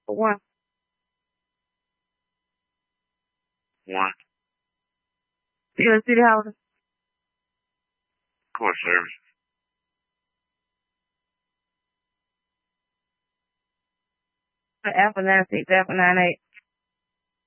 For one. One. Still a city holiday? Court service. Alpha 96, Alpha 98.